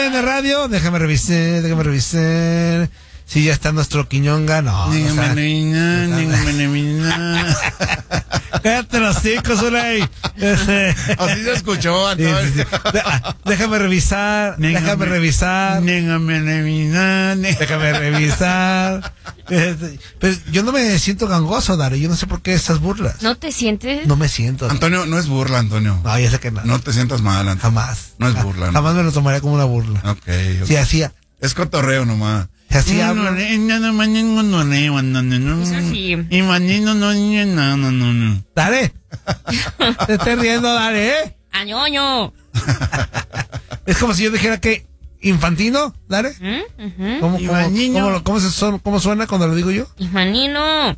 DN Radio, déjame revisar. Sí, ya está nuestro Quiñonga, no. Cállate los hijos, Zuley. Así se escuchó, Antonio. Sí. Déjame revisar. Pero yo no me siento gangoso, Dari. Yo no sé por qué esas burlas. ¿No te sientes? No me siento. Antonio, no es burla, Antonio. No, ya sé que no. No te sientas mal, Antonio. Jamás. No es burla. Jamás me lo tomaría como una burla. Ok. Sí, hacía. Es cotorreo nomás. Así hablo. Eso sí. Dale. Te estoy riendo, dale, ¿eh? ¡Añoño! Es como si yo dijera que infantino, dale. ¿Cómo suena cuando lo digo yo? ¡Ifanino!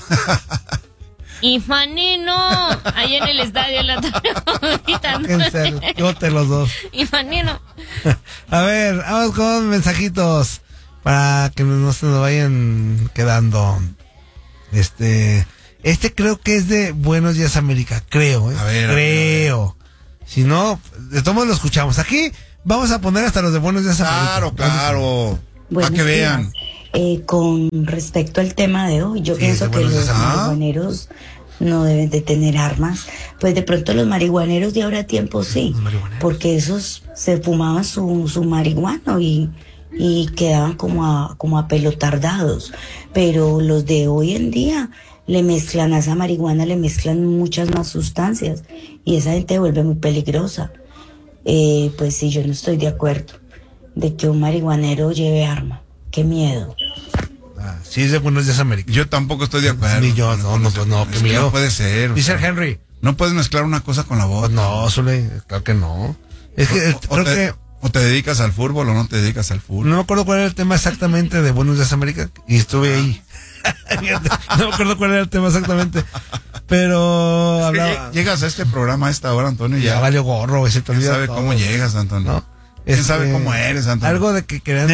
¡Ifanino! Ahí en el estadio la En serio, yo te los dos. ¡Ifanino! A ver, vamos con mensajitos para que no se nos vayan quedando. Este creo que es de Buenos Días América, creo, ¿eh? A ver. Creo. Si no, de todos modos lo escuchamos. Aquí vamos a poner hasta los de Buenos Días América. Claro. Para que vean. Con respecto al tema de hoy, yo pienso que los marihuaneros no deben de tener armas. Pues de pronto los marihuaneros de ahora tiempo sí, porque esos se fumaban su marihuana y quedaban como a pelotardados. Pero los de hoy en día le mezclan a esa marihuana, le mezclan muchas más sustancias y esa gente se vuelve muy peligrosa. Pues sí, yo no estoy de acuerdo de que un marihuanero lleve arma. Qué miedo. Sí, es de Buenos Días América. Yo tampoco estoy de acuerdo. Ni yo, no, qué miedo. No puede ser. Dice el Henry. No puedes mezclar una cosa con la voz. No, Zuley, claro que no. Es que o te dedicas al fútbol o no te dedicas al fútbol. No me acuerdo cuál era el tema exactamente de Buenos Días América y estuve ahí. No me acuerdo cuál era el tema exactamente. Pero hablaba. Llegas a este programa a esta hora, Antonio, ya valió gorro, ese te olvida. ¿Quién sabe todo cómo llegas, Antonio? ¿No? ¿Quién sabe cómo eres, Antonio? Algo de que crean.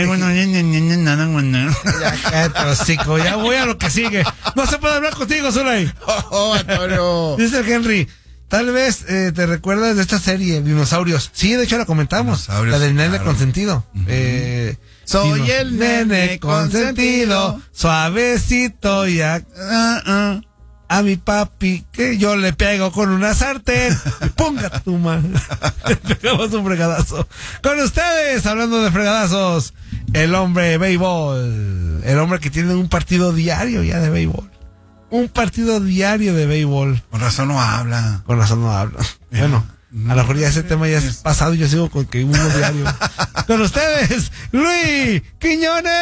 Ya voy a lo que sigue. No se puede hablar contigo, Zuley. Antonio. Dice el Henry. Tal vez te recuerdas de esta serie, Dinosaurios. Sí, de hecho la comentamos. La del nene consentido. Soy el nene consentido, suavecito ya. A mi papi, que yo le pego con una sartén. Ponga tu mano. Le pegamos un fregadazo. Con ustedes, hablando de fregadazos, el hombre de béisbol. El hombre que tiene un partido diario ya de béisbol. Un partido diario de béisbol. Con razón no habla. Bueno, a lo mejor ya ese tema ya es pasado y yo sigo con que uno diario. Con ustedes, Luis Quiñones.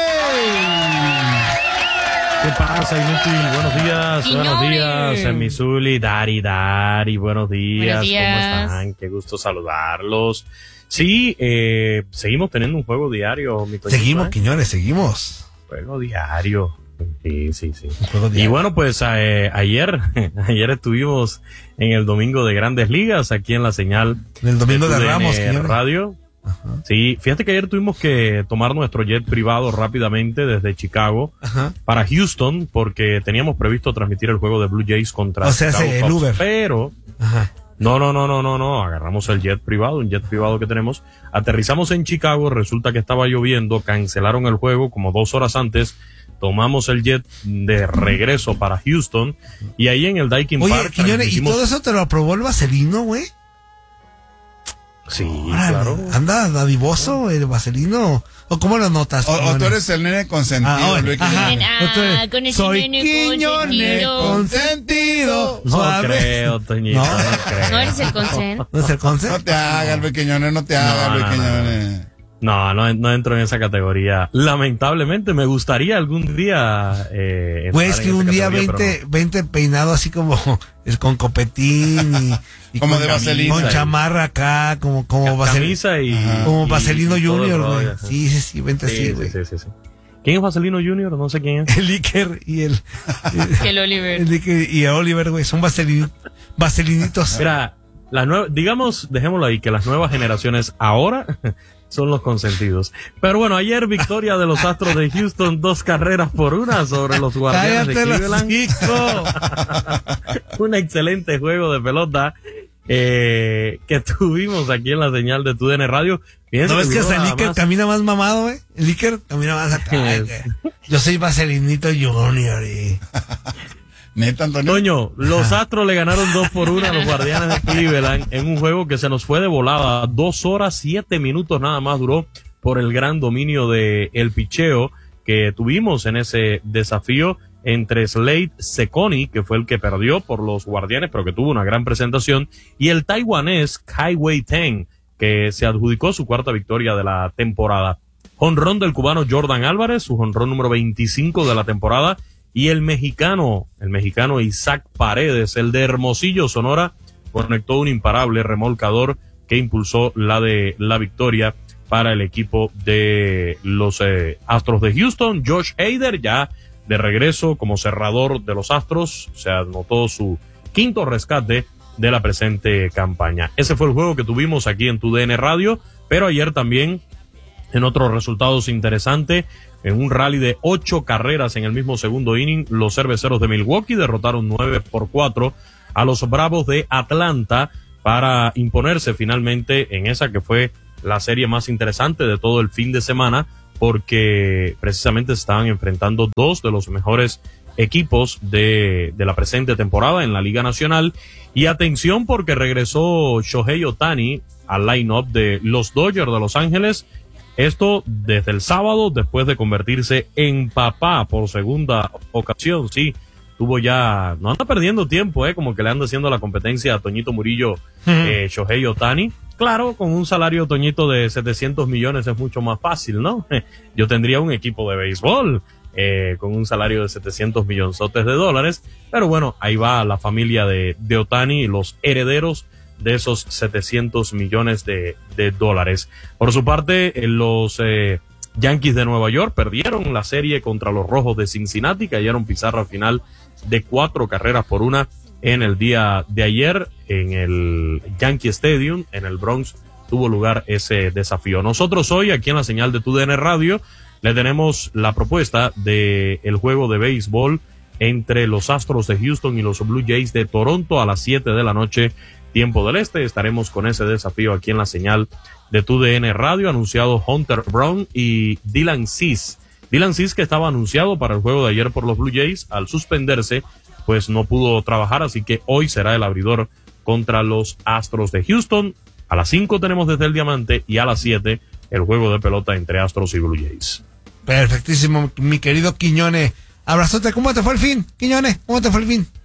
¿Qué pasa, inútil? Buenos días, Quiñones. Buenos días, mi Zuli, Dari, buenos días, ¿cómo están? Qué gusto saludarlos. Sí, seguimos teniendo un juego diario, mi Toñito. Seguimos, Quiñones, seguimos. Juego diario. Sí. Y bueno, pues ayer estuvimos en el domingo de Grandes Ligas, aquí en la señal. En el domingo de Ramos, Radio. Ajá. Sí, fíjate que ayer tuvimos que tomar nuestro jet privado rápidamente desde Chicago para Houston, porque teníamos previsto transmitir el juego de Blue Jays contra Chicago Cubs, el Uber. Pero no, agarramos el jet privado, un jet privado que tenemos, aterrizamos en Chicago, resulta que estaba lloviendo, cancelaron el juego como 2 horas antes. Tomamos el jet de regreso para Houston y ahí en el Daikin Park. Oye, Quiñones, ¿y todo eso te lo aprobó el vaselino, güey? Sí, claro. Anda dadivoso el vaselino. ¿O cómo lo notas? O tú eres el nene consentido. Soy Quiñones consentido. No creo, Toñito, no creo. ¿No eres el consen? ¿No es el consen? No te hagas, Luis Quiñones, no te hagas, Luis Quiñones. No entro en esa categoría. Lamentablemente me gustaría algún día pues es que un día 20 peinado así como con copetín y como de vaselina, con chamarra acá, como camisa y como Vaselino y Junior, güey. Sí, vente así, güey. Sí. ¿Quién es Vaselino Junior? No sé quién es. El Iker y el Oliver. El Iker y el Oliver, güey, son vaselinitos. Mira, digamos, dejémoslo ahí, que las nuevas generaciones ahora son los consentidos. Pero bueno, ayer victoria de los Astros de Houston, 2-1 sobre los Guardianes de Cleveland. Un excelente juego de pelota. que tuvimos aquí en la señal de TUDN Radio. Fíjense, ¿no ves que hasta el Iker más camina más mamado, güey? El Iker camina más acá. Yo soy Vaselinito Junior y... Neta, Antonio. Toño, los Astros le ganaron 2-1 a los Guardianes de Cleveland en un juego que se nos fue de volada. 2 horas 7 minutos nada más duró por el gran dominio de el picheo que tuvimos en ese desafío entre Slade Cecconi, que fue el que perdió por los Guardianes, pero que tuvo una gran presentación, y el taiwanés Kai Wei-Teng, que se adjudicó su cuarta victoria de la temporada. Jonrón del cubano Jordan Álvarez, su jonrón número 25 de la temporada, y el mexicano Isaac Paredes, el de Hermosillo, Sonora, conectó un imparable remolcador que impulsó la victoria para el equipo de los Astros de Houston. Josh Hader, ya de regreso como cerrador de los Astros, se anotó su quinto rescate de la presente campaña. Ese fue el juego que tuvimos aquí en TUDN Radio, pero ayer también en otros resultados interesantes, en un rally de 8 carreras en el mismo segundo inning, los Cerveceros de Milwaukee derrotaron 9-4 a los Bravos de Atlanta para imponerse finalmente en esa que fue la serie más interesante de todo el fin de semana, porque precisamente se estaban enfrentando dos de los mejores equipos de la presente temporada en la Liga Nacional. Y atención, porque regresó Shohei Ohtani al line-up de los Dodgers de Los Ángeles. Esto desde el sábado, después de convertirse en papá por segunda ocasión. Sí, tuvo ya, no anda perdiendo tiempo, como que le anda haciendo la competencia a Toñito Murillo, Shohei Ohtani. Claro, con un salario, Toñito, de 700 millones es mucho más fácil, ¿no? Yo tendría un equipo de béisbol con un salario de 700 millonzotes de dólares, pero bueno, ahí va la familia de Ohtani y los herederos de esos 700 millones de dólares. Por su parte, los Yankees de Nueva York perdieron la serie contra los Rojos de Cincinnati, cayeron pizarra final de 4-1 en el día de ayer en el Yankee Stadium, en el Bronx, tuvo lugar ese desafío. Nosotros hoy, aquí en la señal de TUDN Radio, le tenemos la propuesta de el juego de béisbol entre los Astros de Houston y los Blue Jays de Toronto a las 7 de la noche, tiempo del este. Estaremos con ese desafío aquí en la señal de TUDN Radio, anunciado Hunter Brown y Dylan Cease. Dylan Cease, que estaba anunciado para el juego de ayer por los Blue Jays, al suspenderse, pues no pudo trabajar, así que hoy será el abridor contra los Astros de Houston. A las 5 tenemos desde el Diamante y a las 7 el juego de pelota entre Astros y Blue Jays. Perfectísimo, mi querido Quiñone. Abrazote, ¿cómo te fue el fin, Quiñone? ¿Cómo te fue el fin?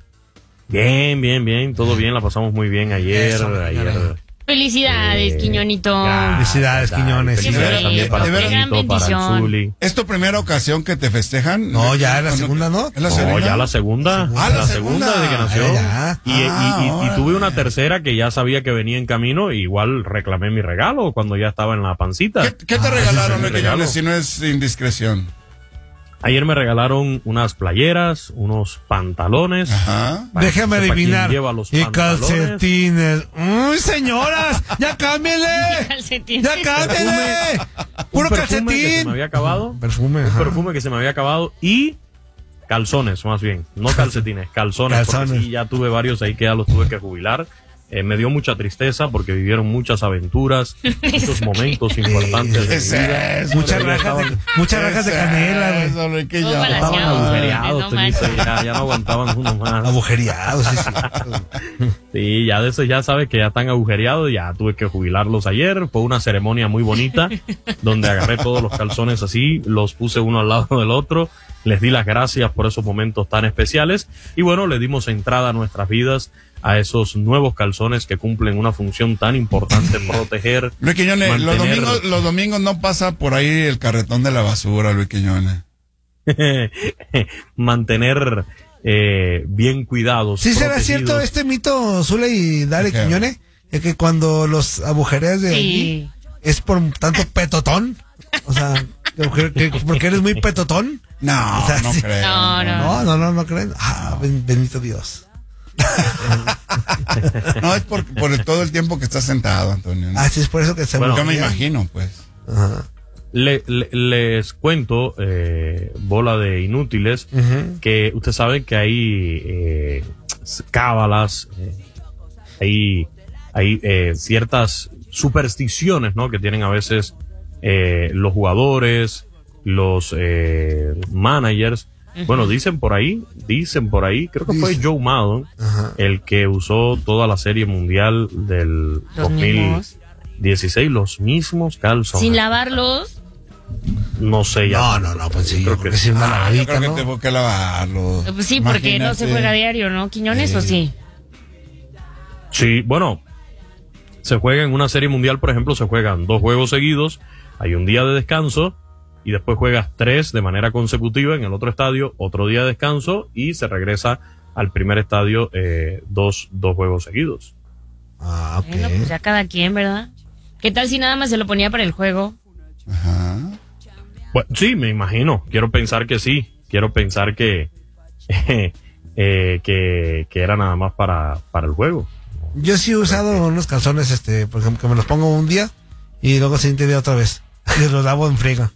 Bien, todo bien, la pasamos muy bien ayer. Felicidades, Quiñonito. Felicidades, Quiñones. Felicidades también para Toñito, para el Zuli. ¿Es tu primera ocasión que te festejan? No, ya es la segunda, ¿no? ¿Es la segunda? No, ya la segunda. La segunda desde que nació. Y tuve una tercera que ya sabía que venía en camino, y igual reclamé mi regalo cuando ya estaba en la pancita. ¿Qué te regalaron, Quiñones, si no es indiscreción? Ayer me regalaron unas playeras, unos pantalones. Ajá. Déjame adivinar. Y calcetines. ¡Uy, señoras! ¡Ya cámbienle! ¡Ya cámbienle! ¡Puro calcetín! Que se me había acabado. Un perfume que se me había acabado. Y calzones, más bien. No calcetines, calzones. Porque sí, ya tuve varios ahí que ya los tuve que jubilar. Me dio mucha tristeza porque vivieron muchas aventuras, muchos momentos importantes de mi vida. Muchas rajas de canela, güey. Estaban agujereados, ya no aguantaban uno más. Agujereados, sí. Sí, ya de eso ya sabes que ya están agujereados, ya tuve que jubilarlos ayer. Fue una ceremonia muy bonita, donde agarré todos los calzones así, los puse uno al lado del otro, les di las gracias por esos momentos tan especiales, y bueno, le dimos entrada a nuestras vidas a esos nuevos calzones que cumplen una función tan importante, proteger. Luis Quiñones, los domingos no pasa por ahí el carretón de la basura, Luis Quiñones. Mantener bien cuidados. ¿Sí será cierto este mito, Zule y Dale, Quiñones? Es que cuando los agujereas de allí es por tanto petotón. O sea, porque eres muy petotón. No, o sea, no creo. No creen. Bendito Dios. No, es por todo el tiempo que estás sentado, Antonio, ¿no? Sí, es por eso que se yo me imagino, pues. Ajá. Les cuento, bola de inútiles, que usted sabe que hay cábalas, hay hay ciertas supersticiones, ¿no? Que tienen a veces los jugadores, los managers. Bueno, dicen por ahí, creo que fue Joe Maddon el que usó toda la Serie Mundial del 2016, los mismos calzones. ¿Sin lavarlos? No sé ya. No, pues sí, creo que sí, una yo lavadita, creo que ¿no? tengo que lavarlo. Pues sí, porque no se juega diario, ¿no? ¿Quiñones o sí? Sí, bueno, se juega en una Serie Mundial, por ejemplo, se juegan 2 juegos seguidos, hay un día de descanso, y después juegas 3 de manera consecutiva en el otro estadio, otro día de descanso, y se regresa al primer estadio 2 juegos seguidos. Ah, ok. Bueno, pues ya cada quien, ¿verdad? ¿Qué tal si nada más se lo ponía para el juego? Ajá. Bueno, sí, me imagino. Quiero pensar que sí. Quiero pensar que que era nada más para el juego. Yo sí he usado unos calzones, por ejemplo, que me los pongo un día y luego el siguiente día otra vez. Y los lavo en friega.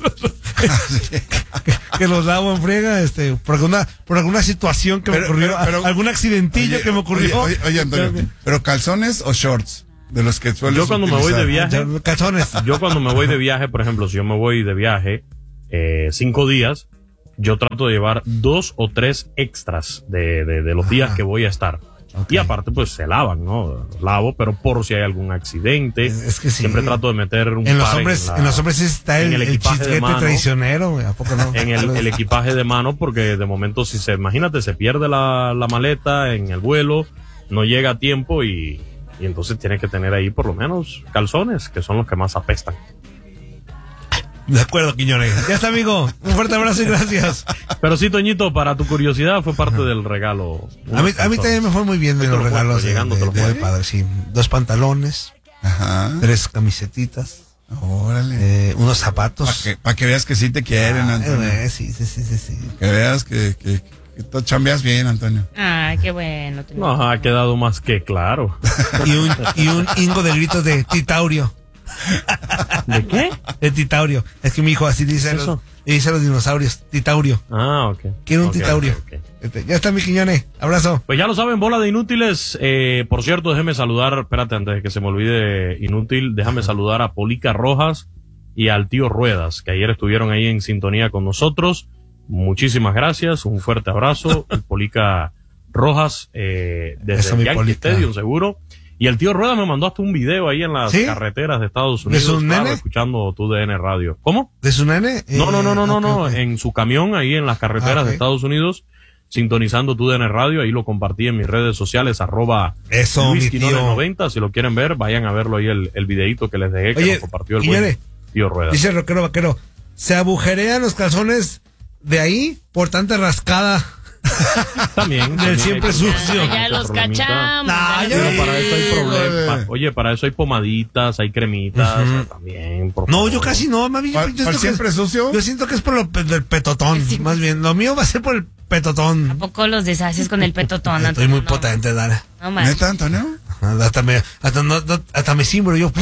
que los lavo en friega, por alguna situación que me ocurrió, algún accidentillo que me ocurrió. Oye, Antonio, ¿pero calzones o shorts? De los que sueles Yo cuando utilizar. me voy de viaje, Calzones. yo cuando me voy de viaje, por ejemplo, si yo me voy de viaje 5 días, yo trato de llevar 2 o 3 extras de los días que voy a estar. Okay. Y aparte, pues se lavan, ¿no? Lavo, pero por si hay algún accidente. Es que sí. Siempre trato de meter un en los par hombres, en los hombres sí está el equipaje chisguete de mano, traicionero, ¿a poco no? En el equipaje de mano, porque de momento, imagínate, se pierde la maleta en el vuelo, no llega a tiempo y entonces tienes que tener ahí por lo menos calzones, que son los que más apestan. De acuerdo, Quiñones. Ya está, amigo. Un fuerte abrazo y gracias. Pero sí, Toñito, para tu curiosidad, fue parte del regalo. A mí también me fue muy bien de los regalos de padre, sí. 2 pantalones, 3 camisetitas, órale, unos zapatos. Para que veas que sí te quieren, Antonio. Sí. Que veas que tú chambeas bien, Antonio. Ay, qué bueno. No, ha quedado más que claro. Y un hingo de gritos de Titaurio. ¿De qué? De Titaurio. Es que mi hijo así dice, dice los dinosaurios. Titaurio. Ah, ok. Quiero un Titaurio. Okay. Ya está, mi Quiñones. Abrazo. Pues ya lo saben, bola de inútiles. Por cierto, déjeme saludar, espérate, antes de que se me olvide inútil, déjame saludar a Polica Rojas y al tío Ruedas, que ayer estuvieron ahí en sintonía con nosotros. Muchísimas gracias, un fuerte abrazo. El Polica Rojas, desde el Yankee Stadium, seguro. Y el tío Rueda me mandó hasta un video ahí en las carreteras de Estados Unidos. ¿De su nene? Escuchando tu DN Radio. ¿Cómo? ¿De su nene? No. Okay. En su camión ahí en las carreteras de Estados Unidos, sintonizando tu DN Radio. Ahí lo compartí en mis redes sociales, @LuisQuinones90. Si lo quieren ver, vayan a verlo ahí el videito que les dejé, que nos compartió el buen tío Rueda. Dice el rockero vaquero, ¿se agujerean los calzones de ahí por tanta rascada? También siempre sucio. Ya los cachamos. Pero para eso hay problemas. Oye, para eso hay pomaditas, hay cremitas, también. No, yo casi no, mami. ¿Para siempre sucio? Yo siento que es por el petotón, más bien. Lo mío va a ser por el petotón. ¿A poco los deshaces con el petotón? Estoy muy potente, Dara. No, ¿Neta, Antonio? Hasta me simbro yo.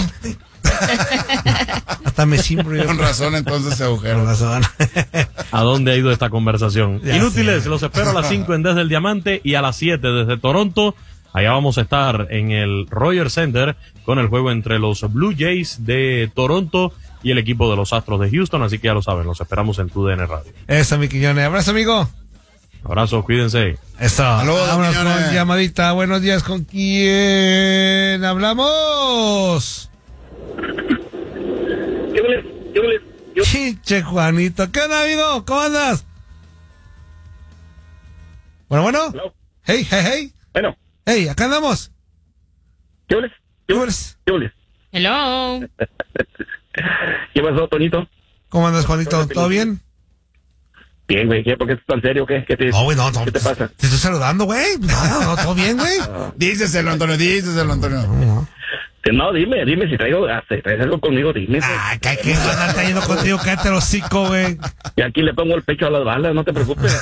Hasta me simbro yo. Con razón, entonces se agujero. Con razón. ¿A dónde ha ido esta conversación? Ya Inútiles, sé. los espero a las 5 en Desde el Diamante y a las 7 desde Toronto. Allá vamos a estar en el Rogers Center con el juego entre los Blue Jays de Toronto y el equipo de los Astros de Houston. Así que ya lo saben, los esperamos en tu DN Radio. Eso, mi Quiñones. Abrazo, amigo. Abrazos, cuídense. Eso. Vámonos con llamadita. Buenos días, ¿con quién hablamos? Chiche Juanito. ¿Qué onda, amigo? ¿Cómo andas? Bueno. Hello. Hey. Bueno. Hey, acá andamos. ¿Qué hueles? Hello. ¿Qué pasó, Tonito? ¿Cómo andas, Juanito? ¿Todo bien? Bien, güey. ¿Por qué estás tan serio? ¿Qué te pasa? Te estoy saludando, güey. No, todo bien, güey. Díceselo, Antonio. No, dime si traes algo conmigo, dime. ¿Qué anda trayendo contigo? Cállate el hocico, güey. Y aquí le pongo el pecho a las balas, no te preocupes.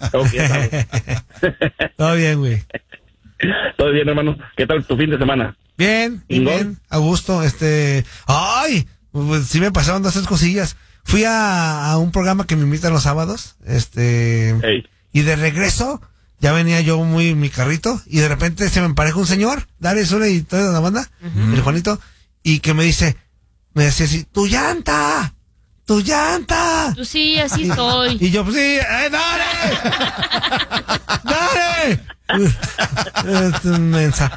Todo bien, güey. Todo bien, hermano. ¿Qué tal tu fin de semana? Bien, a gusto. Ay, pues sí me pasaron 2 o 3 cosillas. Fui a un programa que me invitan los sábados, Hey. y de regreso ya venía yo muy en mi carrito y de repente se me empareja un señor, Dare, Sure y toda la banda, el Juanito, y que me decía así, ¡tu llanta! ¡Tu llanta! Tú sí, así estoy. Y yo, pues sí, ¡Dare! ¡Dare! Mensa.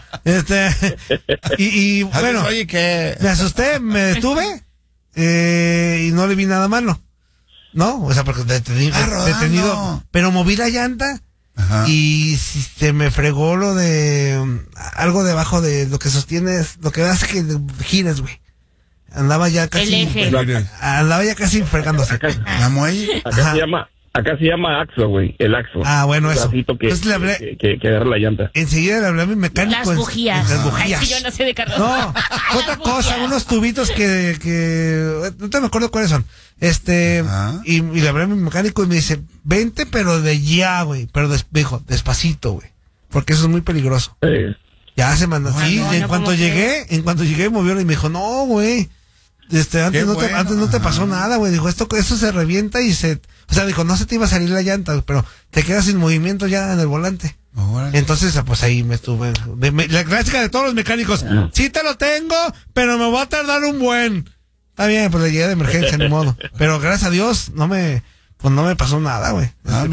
Y bueno, oye, que me asusté, me detuve y no le vi nada malo. No, o sea, porque detenido, pero moví la llanta. Ajá. Y se me fregó lo de algo debajo de lo que sostienes, lo que hace que gires, güey. Andaba ya casi fregándose. ¿La muelle? Acá se llama axo, güey, el axo. Ah, bueno, eso. Entonces le hablé, que agarra la llanta. Enseguida le hablé a mi mecánico. Las bujías. Ay, sí, yo no sé de carro. No, otra cosa, unos tubitos que no te me acuerdo cuáles son. Y le hablé a mi mecánico y me dice, vente, pero de ya, güey. Pero me dijo, despacito, güey. Porque eso es muy peligroso. Sí. Ya se mandó. Sí, no, en cuanto llegué, movió y me dijo, no, güey. Antes no te pasó nada, güey. Dijo, esto se revienta y o sea, dijo, no se te iba a salir la llanta, pero te quedas sin movimiento ya en el volante. Entonces, pues ahí me estuve. La clásica de todos los mecánicos. Sí te lo tengo, pero me va a tardar un buen. Está bien, pues le llegué de emergencia, ni modo. Pero gracias a Dios, no me pasó nada, güey.